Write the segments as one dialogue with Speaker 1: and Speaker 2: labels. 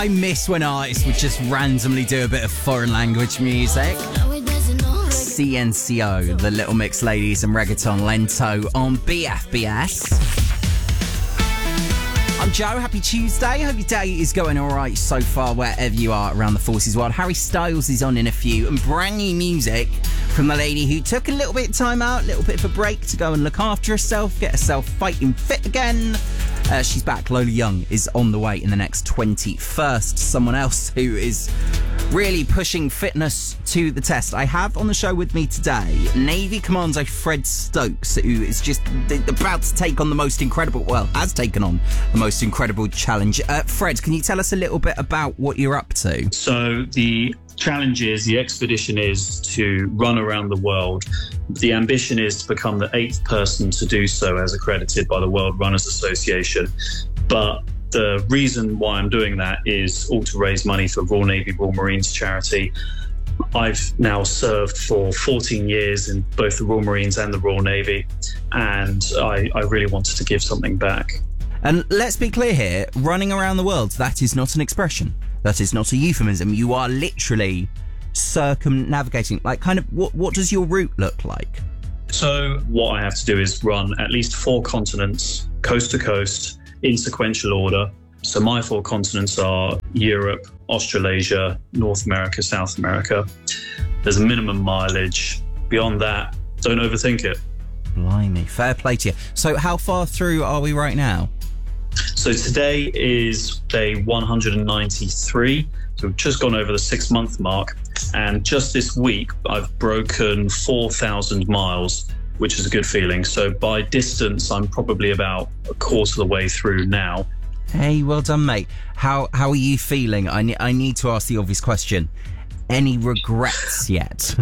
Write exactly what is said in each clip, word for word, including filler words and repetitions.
Speaker 1: I miss when artists would just randomly do a bit of foreign language music. C N C O, the Little Mix Ladies and Reggaeton Lento on B F B S. I'm Joe, happy Tuesday. Hope your day is going alright so far wherever you are around the Forces world. Harry Styles is on in a few, and brand new music from the lady who took a little bit of time out, a little bit of a break to go and look after herself, get herself fighting fit again. Uh, she's back. Lola Young is on the way in the next twenty-first. Someone else who is really pushing fitness to the test. I have on the show with me today Navy Commando Fred Stokes, who is just about to take on the most incredible, well, has taken on the most incredible challenge. Uh, Fred, can you tell us a little bit about what you're up to?
Speaker 2: So the challenge is, the expedition is to run around the world. The ambition is to become the eighth person to do so as accredited by the World Runners Association. But the reason why I'm doing that is all to raise money for Royal Navy Royal Marines charity. I've now served for fourteen years in both the Royal Marines and the Royal Navy, and I, I really wanted to give something back.
Speaker 1: And let's be clear here, running around the world, that is not an expression. That is not a euphemism. You are literally circumnavigating. Like, kind of, what, what does your route look like?
Speaker 2: So what I have to do is run at least four continents, coast to coast, in sequential order. So my four continents are Europe, Australasia, North America, South America. There's a minimum mileage. Beyond that, don't overthink it.
Speaker 1: Blimey, fair play to you. So how far through are we right now?
Speaker 2: So today is day one hundred ninety-three. So we've just gone over the six month mark. And just this week, I've broken four thousand miles, which is a good feeling. So by distance, I'm probably about a quarter of the way through now.
Speaker 1: Hey, well done, mate. How how are you feeling? I, ne- I need to ask the obvious question. Any regrets yet?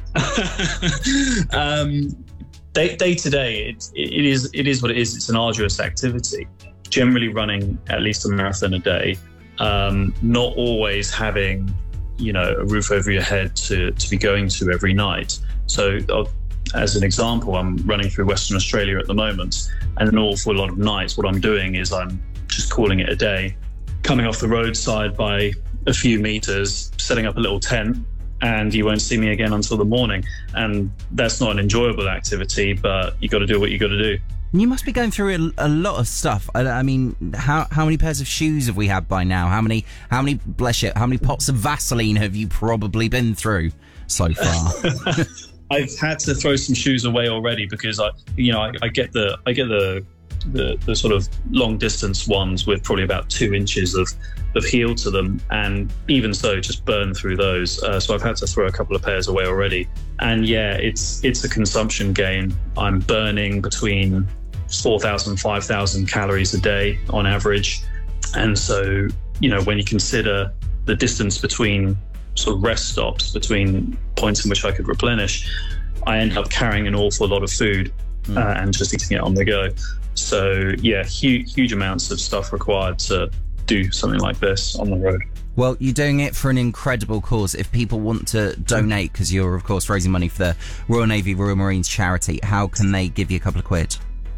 Speaker 2: um, day, day to day, it, it is it is what it is. It's an arduous activity. Generally running at least a marathon a day. Um, not always having, you know, a roof over your head to, to be going to every night. So I'll, as an example, I'm running through Western Australia at the moment, and an awful lot of nights what I'm doing is I'm just calling it a day, coming off the roadside by a few meters, setting up a little tent, and you won't see me again until the morning. And that's not an enjoyable activity, but you got to do what you got to do.
Speaker 1: You must be going through a, a lot of stuff. I, I mean, how how many pairs of shoes have we had by now? How many, how many, bless you, how many pots of Vaseline have you probably been through so far?
Speaker 2: I've had to throw some shoes away already because I, you know, I, I get the, I get the, the, the sort of long distance ones with probably about two inches of, of heel to them, and even so, just burn through those. Uh, so I've had to throw a couple of pairs away already. And yeah, it's it's a consumption game. I'm burning between four thousand, five thousand calories a day on average. And so, you know, when you consider the distance between sort of rest stops, between points in which I could replenish, I end up carrying an awful lot of food mm. uh, and just eating it on the go. So yeah, huge, huge amounts of stuff required to do something like this on the road.
Speaker 1: Well, you're doing it for an incredible cause. If people want to donate, because you're, of course, raising money for the Royal Navy Royal Marines charity, how can they give you a couple of quid?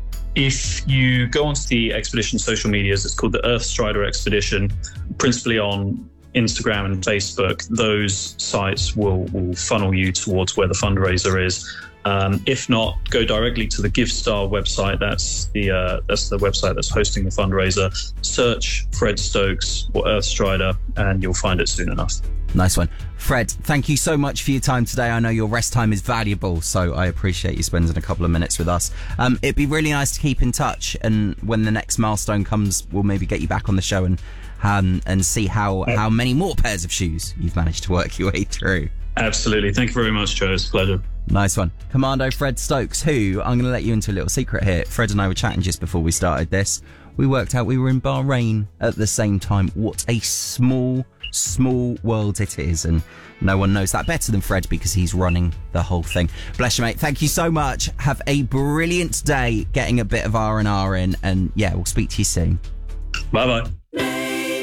Speaker 2: If you go onto the expedition social medias, it's called the Earthstrider Expedition, principally on Instagram and Facebook. Those sites will, will funnel you towards where the fundraiser is. Um, if not, go directly to the GiveStar website. That's the uh, that's the website that's hosting the fundraiser. Search Fred Stokes or Earthstrider, and you'll find it soon enough.
Speaker 1: Nice one. Fred, thank you so much for your time today. I know your rest time is valuable, so I appreciate you spending a couple of minutes with us. Um, it'd be really nice to keep in touch, and when the next milestone comes, we'll maybe get you back on the show and um, and see how, how many more pairs of shoes you've managed to work your way through.
Speaker 2: Absolutely. Thank you very much, Joe. It's a pleasure.
Speaker 1: Nice one. Commando Fred Stokes, who, I'm going to let you into a little secret here. Fred and I were chatting just before we started this. We worked out we were in Bahrain at the same time. What a small, small world it is. And no one knows that better than Fred because he's running the whole thing. Bless you, mate. Thank you so much. Have a brilliant day getting a bit of R and R in. And yeah, we'll speak to you soon.
Speaker 2: Bye-bye.